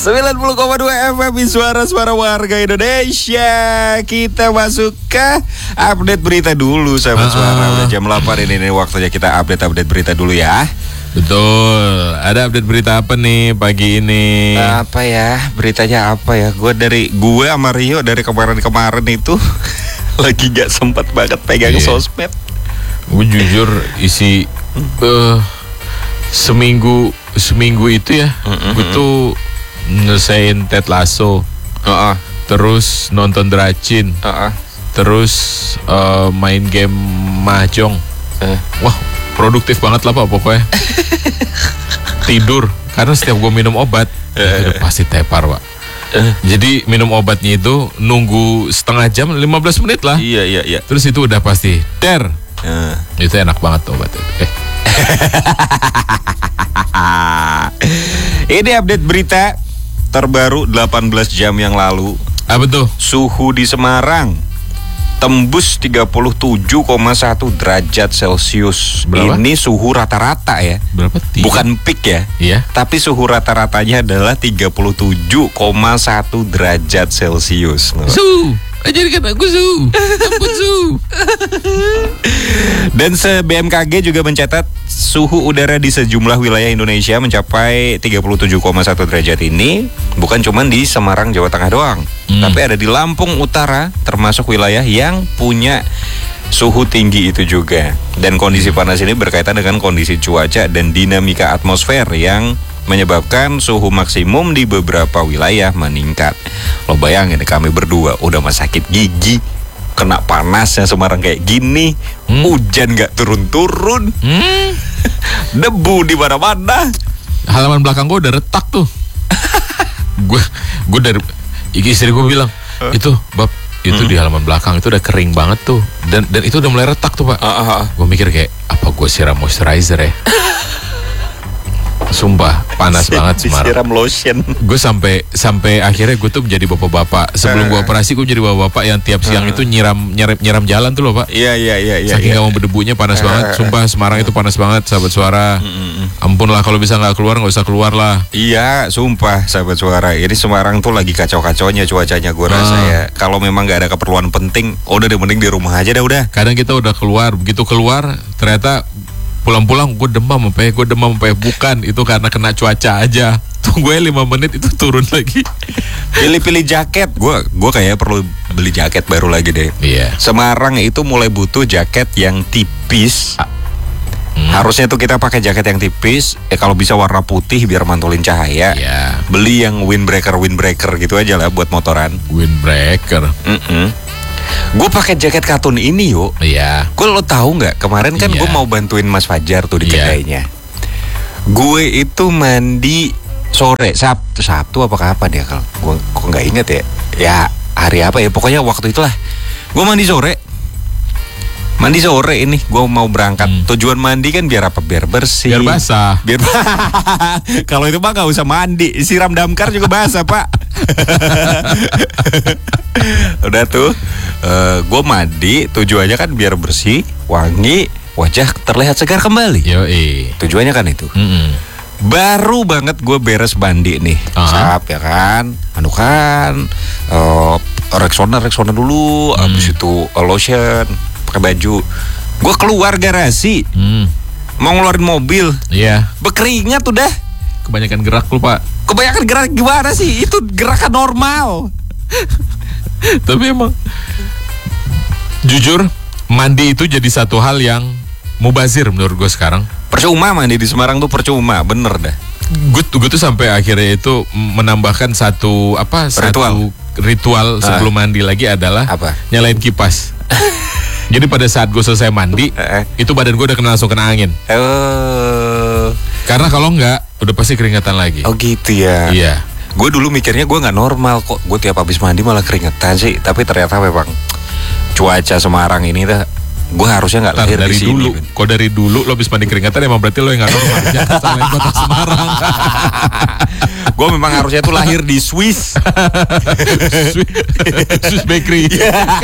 90,2 FM Suara-suara warga Indonesia. Kita masuk ke update berita dulu, sahabat suara. Udah jam 8 ini waktunya kita update berita dulu ya. Betul. Ada update berita apa nih pagi ini? Apa ya? Beritanya apa ya? Gue sama Rio dari kemarin itu lagi gak sempat banget pegang sosmed. Gue jujur isi seminggu itu ya, gue tuh nyelesain Ted Lasso, terus nonton Dracin, terus main game mahjong. Wah, produktif banget lah Pak pokoknya. Tidur, karena setiap gue minum obat udah pasti tepar Pak. Jadi minum obatnya itu nunggu setengah jam, 15 menit lah. Iya. Terus itu udah pasti der. Itu enak banget obatnya. Ini update berita terbaru 18 jam yang lalu. Apa tuh? Suhu di Semarang tembus 37,1 derajat Celcius. Berapa? Ini suhu rata-rata ya. Berapa? Bukan peak ya. Iya. Tapi suhu rata-ratanya adalah 37,1 derajat Celcius. Jadi kata aku ampun Dan BMKG juga mencatat suhu udara di sejumlah wilayah Indonesia mencapai 37,1 derajat ini bukan cuma di Semarang, Jawa Tengah doang, tapi ada di Lampung Utara, termasuk wilayah yang punya suhu tinggi itu juga. Dan kondisi panas ini berkaitan dengan kondisi cuaca dan dinamika atmosfer yang menyebabkan suhu maksimum di beberapa wilayah meningkat. Lo bayangin kami berdua udah mah sakit gigi, kena panasnya Semarang kayak gini, hujan gak turun-turun, debu di mana-mana. Halaman belakang gue udah retak tuh. gue dari istri gue bilang, itu bab itu di halaman belakang itu udah kering banget tuh, dan itu udah mulai retak tuh Pak. Gue mikir kayak apa gue siram moisturizer ya. Sumpah panas banget Semarang. Disiram lotion. Gue sampai akhirnya gue tuh menjadi bapak-bapak. Sebelum gue operasi gue jadi bapak-bapak yang tiap siang itu nyiram jalan tuh loh Pak. Iya. Saking gak mau berdebunya panas banget. Sumpah Semarang itu panas banget sahabat suara. Ampun lah kalau bisa nggak usah keluar lah. Iya sumpah sahabat suara. Ini Semarang tuh lagi kacau-kacaunya cuacanya gue rasa ya. Kalau memang nggak ada keperluan penting, udah deh mending di rumah aja dah udah. Kadang kita udah keluar, begitu keluar ternyata pulang-pulang gue demam sampai bukan, itu karena kena cuaca aja. Tunggu 5 menit itu turun lagi. Pilih jaket. Gue kayaknya perlu beli jaket baru lagi deh. Iya. Semarang itu mulai butuh jaket yang tipis. Harusnya tuh kita pakai jaket yang tipis. Kalau bisa warna putih biar mantulin cahaya. Iya. Beli yang windbreaker gitu aja lah buat motoran. Windbreaker. Gue pakai jaket katun ini yuk. Iya. Gue lo tahu nggak kemarin kan gue mau bantuin Mas Fajar tuh di kedainya. Gue itu mandi sore Sabtu apa kapan ya, kalau gue nggak inget ya. Ya hari apa ya, pokoknya waktu itulah. Gue mandi sore ini gue mau berangkat. Tujuan mandi kan biar apa? Biar bersih, biar basah. Kalau itu mah gak usah mandi, siram damkar juga basah Pak. Udah tuh gue mandi tujuannya kan biar bersih, wangi, wajah terlihat segar kembali. Tujuannya kan itu. Baru banget gue beres mandi nih, sap ya kan, Rexona dulu, abis itu lotion, pakai baju. Gue keluar garasi, mau ngeluarin mobil, berkeringat udah. Kebanyakan gerak lu Pak. Kebanyakan gerak gimana sih? Itu gerakan normal. Tapi emang jujur mandi itu jadi satu hal yang mubazir menurut gue sekarang. Percuma mandi di Semarang tuh percuma, bener dah. Gue tuh sampai akhirnya itu menambahkan satu ritual sebelum mandi lagi adalah nyalain kipas. Jadi pada saat gue selesai mandi, itu badan gue udah langsung kena angin. Karena kalau enggak, udah pasti keringatan lagi. Oh gitu ya. Iya. Gue dulu mikirnya gue nggak normal kok. Gue tiap habis mandi malah keringetan sih. Tapi ternyata memang cuaca Semarang ini dah. Gue harusnya nggak lahir dari di sini. Dulu. Kok dari dulu lo habis mandi keringatan emang berarti lo yang nggak normal. Jangan salahin kota Semarang. Gue memang harusnya tuh lahir di Swiss. Swiss Bakery.